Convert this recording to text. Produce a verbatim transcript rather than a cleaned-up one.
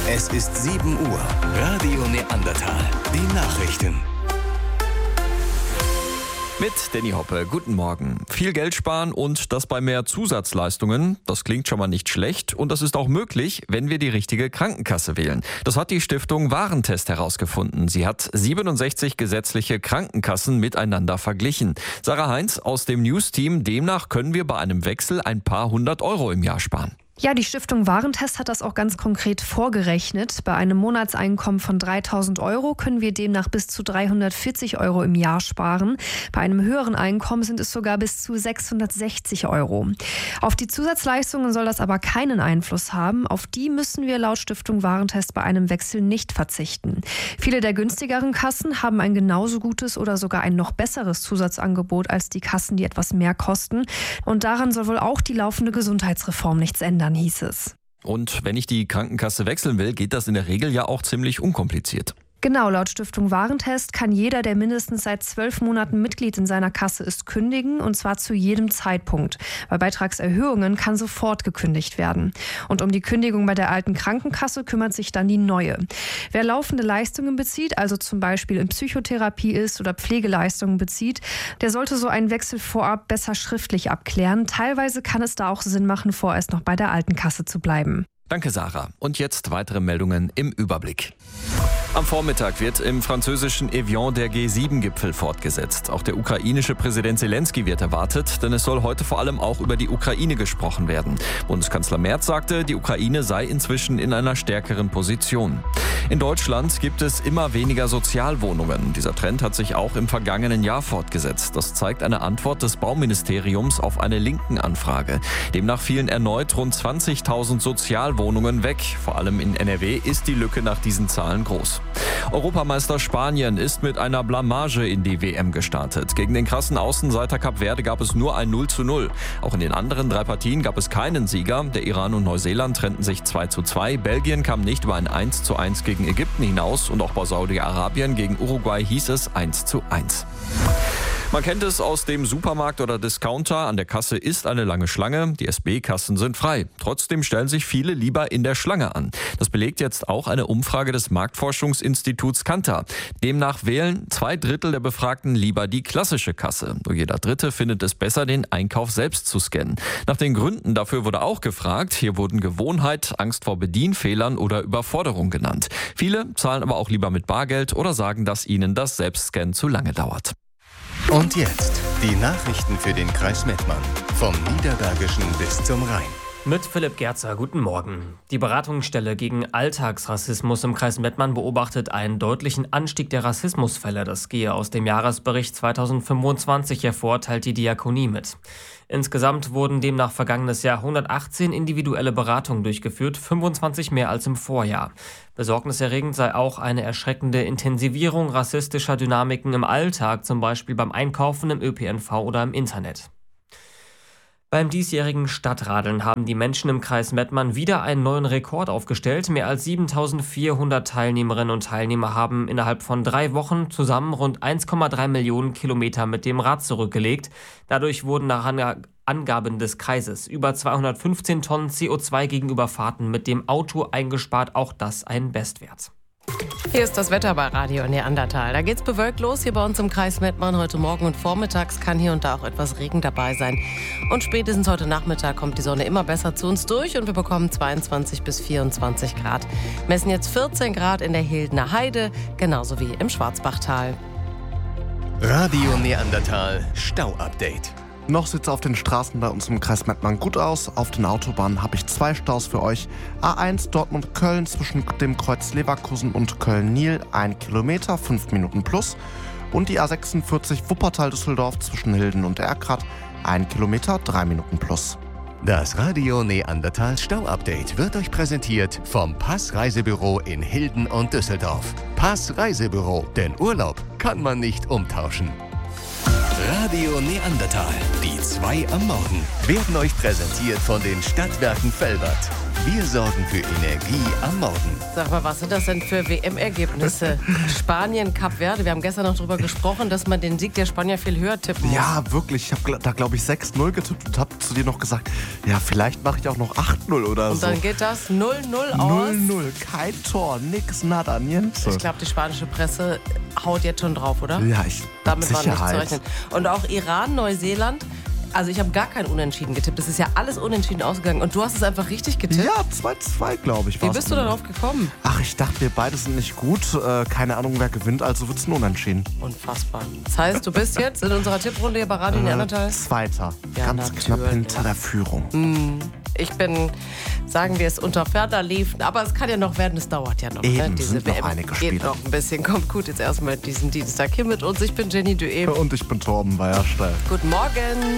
Es ist sieben Uhr. Radio Neandertal. Die Nachrichten. Mit Danny Hoppe, guten Morgen. Viel Geld sparen und das bei mehr Zusatzleistungen, das klingt schon mal nicht schlecht und das ist auch möglich, wenn wir die richtige Krankenkasse wählen. Das hat die Stiftung Warentest herausgefunden. Sie hat siebenundsechzig gesetzliche Krankenkassen miteinander verglichen. Sarah Heinz aus dem News-Team, demnach können wir bei einem Wechsel ein paar hundert Euro im Jahr sparen. Ja, die Stiftung Warentest hat das auch ganz konkret vorgerechnet. Bei einem Monatseinkommen von dreitausend Euro können wir demnach bis zu dreihundertvierzig Euro im Jahr sparen. Bei einem höheren Einkommen sind es sogar bis zu sechshundertsechzig Euro. Auf die Zusatzleistungen soll das aber keinen Einfluss haben. Auf die müssen wir laut Stiftung Warentest bei einem Wechsel nicht verzichten. Viele der günstigeren Kassen haben ein genauso gutes oder sogar ein noch besseres Zusatzangebot als die Kassen, die etwas mehr kosten. Und daran soll wohl auch die laufende Gesundheitsreform nichts ändern, hieß es. Und wenn ich die Krankenkasse wechseln will, geht das in der Regel ja auch ziemlich unkompliziert. Genau, laut Stiftung Warentest kann jeder, der mindestens seit zwölf Monaten Mitglied in seiner Kasse ist, kündigen, und zwar zu jedem Zeitpunkt. Bei Beitragserhöhungen kann sofort gekündigt werden. Und um die Kündigung bei der alten Krankenkasse kümmert sich dann die neue. Wer laufende Leistungen bezieht, also zum Beispiel in Psychotherapie ist oder Pflegeleistungen bezieht, der sollte so einen Wechsel vorab besser schriftlich abklären. Teilweise kann es da auch Sinn machen, vorerst noch bei der alten Kasse zu bleiben. Danke, Sarah. Und jetzt weitere Meldungen im Überblick. Am Vormittag wird im französischen Evian der G sieben Gipfel fortgesetzt. Auch der ukrainische Präsident Zelensky wird erwartet, denn es soll heute vor allem auch über die Ukraine gesprochen werden. Bundeskanzler Merz sagte, die Ukraine sei inzwischen in einer stärkeren Position. In Deutschland gibt es immer weniger Sozialwohnungen. Dieser Trend hat sich auch im vergangenen Jahr fortgesetzt. Das zeigt eine Antwort des Bauministeriums auf eine linken Anfrage. Demnach fielen erneut rund zwanzigtausend Sozialwohnungen weg. Vor allem in N R W ist die Lücke nach diesen Zahlen groß. Europameister Spanien ist mit einer Blamage in die W M gestartet. Gegen den krassen Außenseiter Kap Verde gab es nur ein null zu null. Auch in den anderen drei Partien gab es keinen Sieger. Der Iran und Neuseeland trennten sich zwei zu zwei. Belgien kam nicht über ein eins zu eins gegen Ägypten hinaus. Und auch bei Saudi-Arabien gegen Uruguay hieß es eins zu eins. Man kennt es aus dem Supermarkt oder Discounter. An der Kasse ist eine lange Schlange. Die S B-Kassen sind frei. Trotzdem stellen sich viele lieber in der Schlange an. Das belegt jetzt auch eine Umfrage des Marktforschungsinstituts Kantar. Demnach wählen zwei Drittel der Befragten lieber die klassische Kasse. Nur jeder Dritte findet es besser, den Einkauf selbst zu scannen. Nach den Gründen dafür wurde auch gefragt. Hier wurden Gewohnheit, Angst vor Bedienfehlern oder Überforderung genannt. Viele zahlen aber auch lieber mit Bargeld oder sagen, dass ihnen das Selbstscannen zu lange dauert. Und jetzt die Nachrichten für den Kreis Mettmann. Vom Niederbergischen bis zum Rhein. Mit Philipp Gerzer, guten Morgen. Die Beratungsstelle gegen Alltagsrassismus im Kreis Mettmann beobachtet einen deutlichen Anstieg der Rassismusfälle. Das gehe aus dem Jahresbericht zweitausendfünfundzwanzig hervor, teilt die Diakonie mit. Insgesamt wurden demnach vergangenes Jahr hundertachtzehn individuelle Beratungen durchgeführt, fünfundzwanzig mehr als im Vorjahr. Besorgniserregend sei auch eine erschreckende Intensivierung rassistischer Dynamiken im Alltag, zum Beispiel beim Einkaufen, im Ö P N V oder im Internet. Beim diesjährigen Stadtradeln haben die Menschen im Kreis Mettmann wieder einen neuen Rekord aufgestellt. Mehr als siebentausendvierhundert Teilnehmerinnen und Teilnehmer haben innerhalb von drei Wochen zusammen rund eins Komma drei Millionen Kilometer mit dem Rad zurückgelegt. Dadurch wurden nach Angaben des Kreises über zweihundertfünfzehn Tonnen C O zwei gegenüber Fahrten mit dem Auto eingespart. Auch das ein Bestwert. Hier ist das Wetter bei Radio Neandertal. Da geht's bewölkt los hier bei uns im Kreis Mettmann. Heute Morgen und vormittags kann hier und da auch etwas Regen dabei sein. Und spätestens heute Nachmittag kommt die Sonne immer besser zu uns durch und wir bekommen zweiundzwanzig bis vierundzwanzig Grad. Messen jetzt vierzehn Grad in der Hildener Heide, genauso wie im Schwarzbachtal. Radio Neandertal Stau-Update. Noch sieht es auf den Straßen bei uns im Kreis Mettmann gut aus. Auf den Autobahnen habe ich zwei Staus für euch. A eins Dortmund-Köln zwischen dem Kreuz Leverkusen und Köln-Nil, ein Kilometer, fünf Minuten plus. Und die A sechsundvierzig Wuppertal-Düsseldorf zwischen Hilden und Erkrath, ein Kilometer, drei Minuten plus. Das Radio Neandertal Stau-Update wird euch präsentiert vom Pass-Reisebüro in Hilden und Düsseldorf. Pass-Reisebüro, denn Urlaub kann man nicht umtauschen. Radio Neandertal, die zwei am Morgen, werden euch präsentiert von den Stadtwerken Velbert. Wir sorgen für Energie am Morgen. Sag mal, was sind das denn für W M-Ergebnisse? Spanien, Kap Verde. Wir haben gestern noch darüber gesprochen, dass man den Sieg der Spanier viel höher tippen muss. Ja, wirklich. Ich habe da, glaube ich, sechs null getippt und habe zu dir noch gesagt, ja, vielleicht mache ich auch noch acht null oder Und so. dann geht das null null aus. null null, kein Tor, nix, nada, niente. Ich glaube, die spanische Presse haut jetzt schon drauf, oder? Ja, ich Damit war nicht zu Sicherheit. rechnen. Und auch Iran, Neuseeland. Also ich habe gar kein Unentschieden getippt. Das ist ja alles unentschieden ausgegangen. Und du hast es einfach richtig getippt? Ja, zwei zwei, glaube ich. Wie war's bist du dann. darauf gekommen? Ach, ich dachte, wir beide sind nicht gut. Äh, keine Ahnung, wer gewinnt, also wird's ein Unentschieden. Unfassbar. Das heißt, du bist jetzt in unserer Tipprunde hier bei Radio Neandertal? Äh, Zweiter. Ja, Ganz natürlich. knapp hinter der Führung. Ich bin, sagen wir es, unter ferner Liefen. Aber es kann ja noch werden, es dauert ja noch. Eben, ne? Diese sind noch W M einige geht Spiele. noch ein bisschen. Kommt gut jetzt erstmal diesen Dienstag hier mit uns. Ich bin Jenny Dué. Und ich bin Torben Weierstein. Guten Morgen.